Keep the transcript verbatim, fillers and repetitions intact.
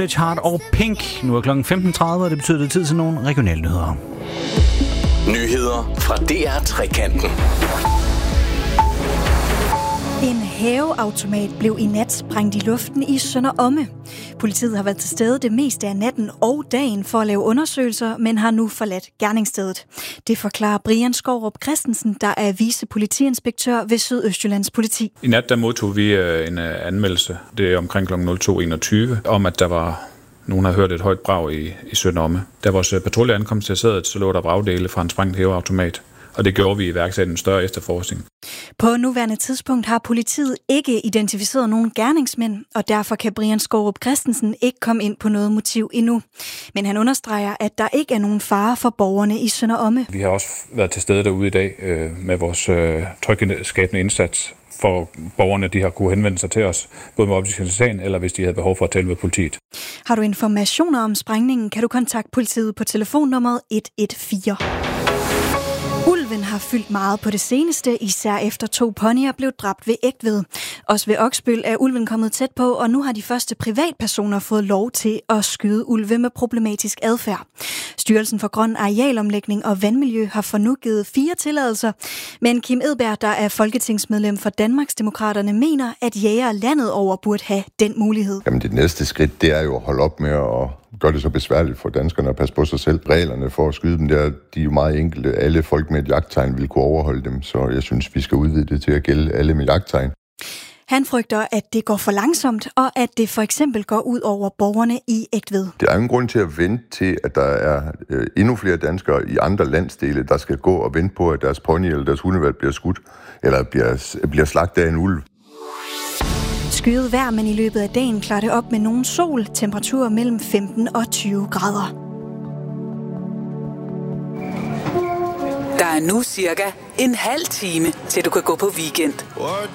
Chart og Pink. Nu er klokken femten tredive, og det betyder, det er tid til nogle regionale nyheder. Nyheder fra D R Trekanten. En hæveautomat blev i nat sprængt i luften i Sønder Omme. Politiet har været til stede det meste af natten og dagen for at lave undersøgelser, men har nu forladt gerningsstedet. Det forklarer Brian Skourup Christensen, der er vicepolitiinspektør ved Sydøstjyllands Politi. I nat der modtog vi en anmeldelse, det er omkring klokken to enogtyve, om at der var nogen har hørt et højt brag i, i Sønder Omme. Da vores patrulje ankom til stedet, så lå der vragdele fra en sprængt hæveautomat. Og det gjorde vi i værksat en større efterforskning. På nuværende tidspunkt har politiet ikke identificeret nogen gerningsmænd, og derfor kan Brian Skourup Christensen ikke komme ind på noget motiv endnu. Men han understreger, at der ikke er nogen fare for borgerne i Sønder Omme. Vi har også været til stede derude i dag øh, med vores øh, tryghedsskabende indsats, for borgerne de har kunne henvende sig til os, både med oplysning til sagen, eller hvis de havde behov for at tale med politiet. Har du informationer om sprængningen, kan du kontakte politiet på telefonnummeret et et fire. Ulven har fyldt meget på det seneste, især efter to ponyer blev dræbt ved Egtved. Også ved Oksbøl er ulven kommet tæt på, og nu har de første privatpersoner fået lov til at skyde ulve med problematisk adfærd. Styrelsen for Grøn Arealomlægning og Vandmiljø har for nu givet fire tilladelser, men Kim Edberg, der er folketingsmedlem for Danmarksdemokraterne, mener, at jægere landet over burde have den mulighed. Jamen det næste skridt, det er jo at holde op med at gøre det så besværligt for danskerne at passe på sig selv. Reglerne for at skyde dem, der, de er jo meget enkelte. Alle folk med et jagttegn vil kunne overholde dem, så jeg synes, vi skal udvide det til at gælde alle med jagttegn. Han frygter, at det går for langsomt, og at det for eksempel går ud over borgerne i Egtved. Der er ingen grund til at vente til, at der er øh, endnu flere danskere i andre landsdele, der skal gå og vente på, at deres pony eller deres hundevalg bliver skudt, eller bliver, bliver slagtet af en ulv. Skyet vejr, men i løbet af dagen klarer det op med nogen sol. Temperaturer mellem femten og tyve grader. Der er nu cirka en halv time, til du kan gå på weekend.